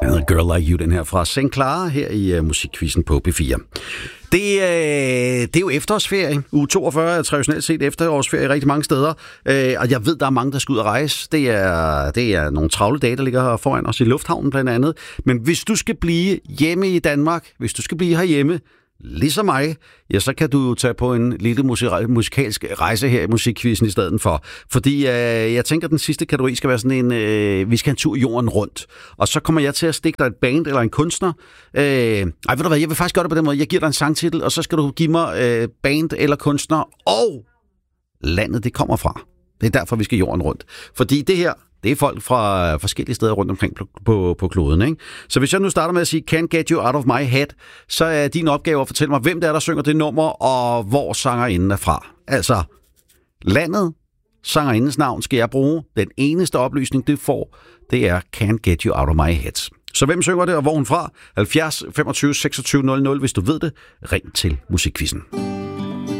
bandet Girl Like You, den her fra St. Clara her i musikquizzen på P4. Det er jo efterårsferie. Uge 42 er traditionelt set efterårsferie rigtig mange steder. Og jeg ved, der er mange, der skal ud og rejse. Det er nogle travle dage, der ligger foran os i lufthavnen blandt andet. Men hvis du skal blive hjemme i Danmark, hvis du skal blive herhjemme, ligesom mig, ja, så kan du jo tage på en lille musikalsk rejse her i musikquizzen i stedet for. Fordi jeg tænker, at den sidste kategori skal være sådan en, vi skal en tur jorden rundt. Og så kommer jeg til at stikke dig et band eller en kunstner. Ved du hvad, jeg vil faktisk gøre det på den måde. Jeg giver dig en sangtitel, og så skal du give mig band eller kunstner og landet, det kommer fra. Det er derfor, vi skal jorden rundt. Fordi det her, det er folk fra forskellige steder rundt omkring på kloden, ikke? Så hvis jeg nu starter med at sige Can't Get You Out of My Head, så er din opgave at fortælle mig, hvem det er, der synger det nummer, og hvor sangerinden er fra. Altså, landet, sangerindens navn skal jeg bruge. Den eneste oplysning, det får, det er Can't Get You Out of My Head. Så hvem synger det, og hvor hun fra? 70 25 26 00, hvis du ved det. Ring til musikquizzen.